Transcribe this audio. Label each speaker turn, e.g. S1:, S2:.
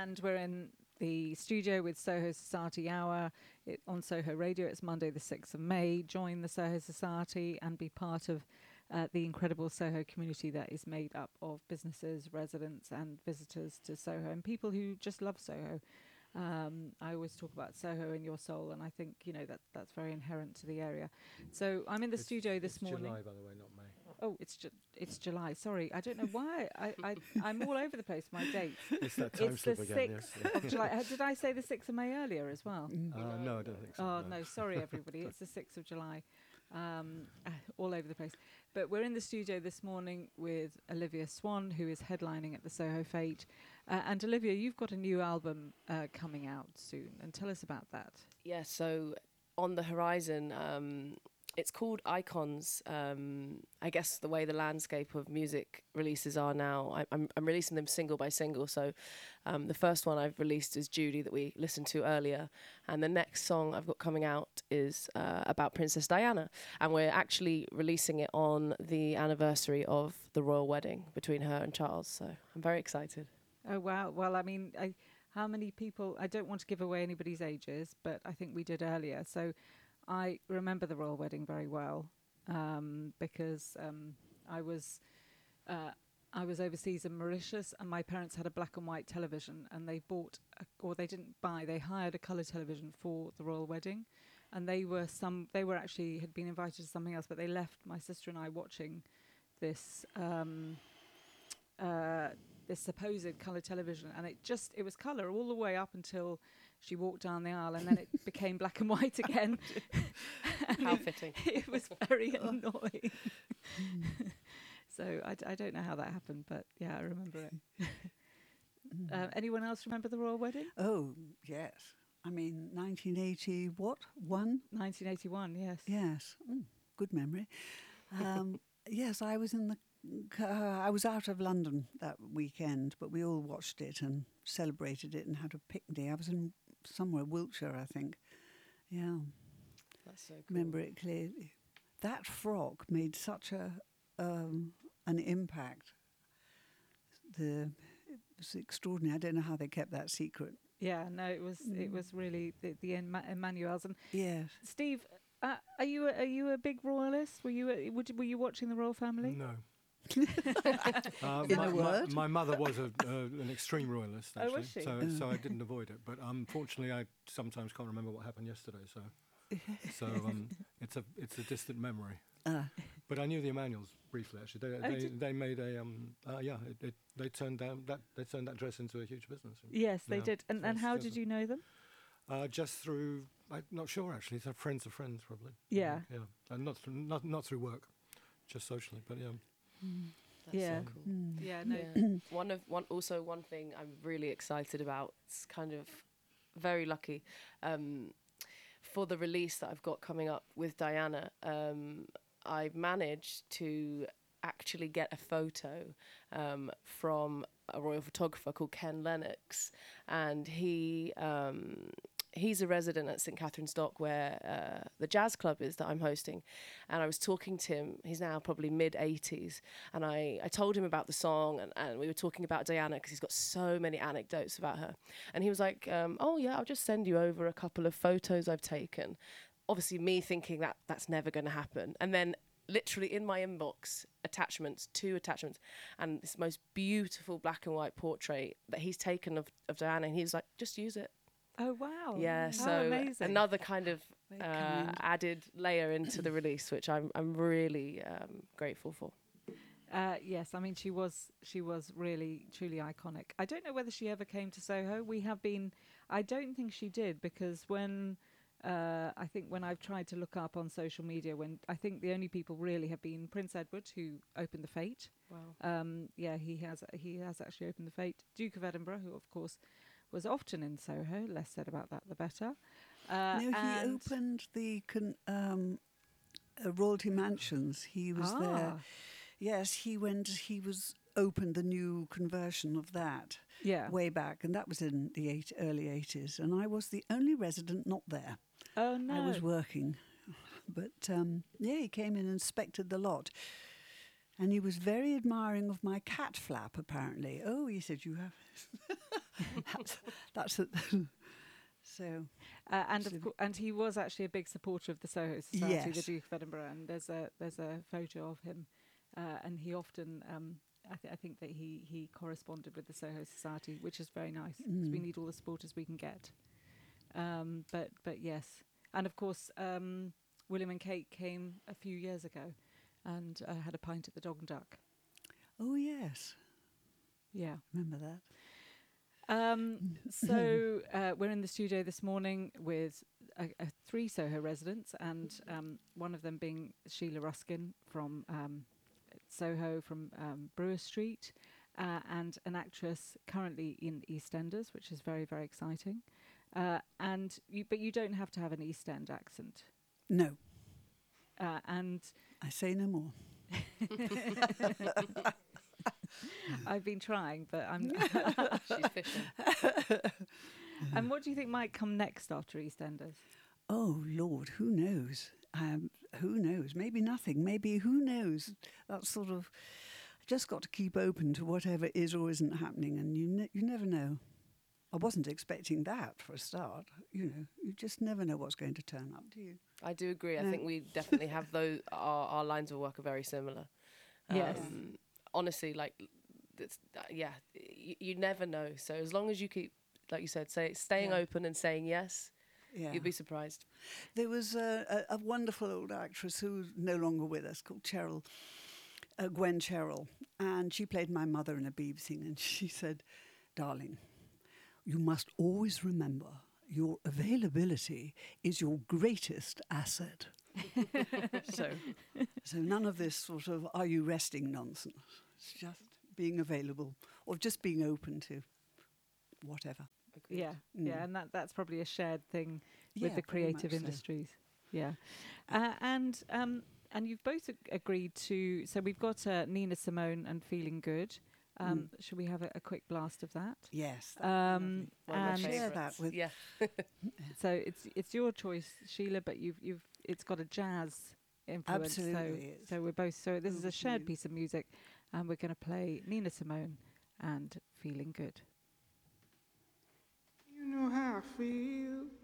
S1: And we're in the studio with Soho Society Hour on Soho Radio. It's Monday the 6th of May. Join the Soho Society and be part of the incredible Soho community that is made up of businesses, residents and visitors to Soho and people who just love Soho. I always talk about Soho in your soul, and I think, you know, that's very inherent to the area. So I'm in the studio this morning.
S2: It's July, by the way, not May.
S1: Oh, it's July. Sorry, I don't know why. I'm all over the place. My dates.
S2: It's that time slip again.
S1: It's the 6th of July. Did I say the 6th of May earlier as well?
S2: No, I don't think so.
S1: Oh no, sorry everybody. It's the 6th of July. All over the place. But we're in the studio this morning with Olivia Swan, who is headlining at the Soho Fete. And Olivia, you've got a new album coming out soon, and tell us about that.
S3: Yeah, so on the horizon, it's called Icons. I guess the way the landscape of music releases are now, I'm releasing them single by single. So the first one I've released is Judy, that we listened to earlier. And the next song I've got coming out is about Princess Diana. And we're actually releasing it on the anniversary of the royal wedding between her and Charles. So I'm very excited.
S1: Oh, wow. Well, I mean, how many people, I don't want to give away anybody's ages, but I think we did earlier. So I remember the royal wedding very well because I was overseas in Mauritius, and my parents had a black and white television, and they bought, they hired a colour television for the royal wedding, and they actually had been invited to something else, but they left my sister and I watching this this supposed colour television, and it was colour all the way up until she walked down the aisle, and then it became black and white again.
S3: How fitting.
S1: It was very annoying. So I don't know how that happened, but yeah, I remember it. Anyone else remember the royal wedding?
S4: Oh, yes. I mean, 1980, what?
S1: 1981, yes.
S4: Yes. Good memory. Yes, I was I was out of London that weekend, but we all watched it and celebrated it and had a picnic. I was in somewhere, Wiltshire, I think. Yeah.
S3: That's so cool.
S4: Remember it clearly. That frock made such an impact. It was extraordinary. I don't know how they kept that secret.
S1: Yeah, no, it was really the Emmanuel's. And
S4: yes.
S1: Steve, are you a big royalist? Were you watching the royal family?
S2: No.
S4: In a word?
S2: My mother was an extreme royalist, actually.
S1: Oh, was she?
S2: So I didn't avoid it. But unfortunately, I sometimes can't remember what happened yesterday. So it's a distant memory. But I knew the Emanuels briefly. Actually, they made they turned that dress into a huge business.
S1: Yes, they did. And how did you know them?
S4: Just
S2: through, I'm not sure actually. So friends of friends, probably.
S1: Yeah.
S2: Yeah, and not through work, just socially. But yeah.
S3: That's
S1: yeah.
S3: so cool.
S1: Yeah, no.
S3: One thing I'm really excited about, it's kind of very lucky, for the release that I've got coming up with Diana, I've managed to actually get a photo from a royal photographer called Ken Lennox, and he's a resident at St Catherine's Dock, where the jazz club is that I'm hosting. And I was talking to him, he's now probably mid-80s, and I told him about the song, and we were talking about Diana, because he's got so many anecdotes about her. And he was like, oh yeah, I'll just send you over a couple of photos I've taken. Obviously me thinking that's never going to happen. And then literally in my inbox, two attachments, and this most beautiful black and white portrait that he's taken of Diana, and he was like, just use it.
S1: Oh, wow.
S3: Yeah,
S1: How
S3: so
S1: amazing.
S3: another kind of added layer into the release, which I'm really grateful for.
S1: Yes, I mean, she was really, truly iconic. I don't know whether she ever came to Soho. I don't think she did, because I think when I've tried to look up on social media, I think the only people really have been Prince Edward, who opened the Fete.
S3: Wow.
S1: Yeah, he has actually opened the Fete. Duke of Edinburgh, who of course was often in Soho. Less said about that, the better.
S4: He opened the royalty mansions. He was there. Yes, he opened the new conversion of that way back, and that was in the early 80s, and I was the only resident not there.
S1: Oh, no.
S4: I was working. But, he came in and inspected the lot. And he was very admiring of my cat flap, apparently. Oh, he said, you have... that's it. So
S1: And he was actually a big supporter of the Soho Society, the
S4: Yes.
S1: Duke of Edinburgh, and there's a photo of him, and he often I think that he corresponded with the Soho Society, which is very nice because we need all the supporters we can get. But yes, and of course William and Kate came a few years ago, and had a pint at the Dog and Duck.
S4: oh yes,
S1: Yeah.
S4: remember that.
S1: So we're in the studio this morning with 3 Soho residents, and one of them being Sheila Ruskin from Soho, from Brewer Street, and an actress currently in EastEnders, which is very, very exciting. But you don't have to have an East End accent.
S4: No,
S1: And
S4: I say no more.
S1: I've been trying, but I'm.
S3: She's fishing.
S1: And what do you think might come next after EastEnders?
S4: Oh Lord, who knows? Who knows? Maybe nothing. Maybe who knows? That's sort of just got to keep open to whatever is or isn't happening, and you never know. I wasn't expecting that for a start. You just never know what's going to turn up, do you?
S3: I do agree. I
S4: No.
S3: think we definitely have those. Our lines of work are very similar.
S1: Yes.
S3: Honestly, like, you never know. So as long as you keep, like you said, staying
S4: Yeah.
S3: open and saying yes,
S4: Yeah.
S3: you'd be surprised.
S4: There was a wonderful old actress who's no longer with us called Cheryl, Gwen Cheryl, and she played my mother in a Beeb scene, and she said, "Darling, you must always remember your availability is your greatest asset." So none of this sort of "are you resting" nonsense. It's just being available or just being open to whatever.
S3: Agreed.
S1: Yeah,
S4: Mm.
S1: yeah, and that's probably a shared thing with
S4: Yeah,
S1: the
S4: very much
S1: creative
S4: so.
S1: industries. Yeah, and you've both agreed to. So we've got Nina Simone and "Feeling Good." Should we have a quick blast of that?
S4: Yes.
S3: One of my
S1: And
S4: share that
S3: favourites.
S4: with-
S3: Yeah.
S1: So it's your choice, Sheila, but it's got a jazz influence.
S4: Absolutely,
S1: So we're both. So this is a
S4: over to
S1: shared
S4: you.
S1: piece of music, and we're going to play Nina Simone and "Feeling Good."
S5: You know how I feel.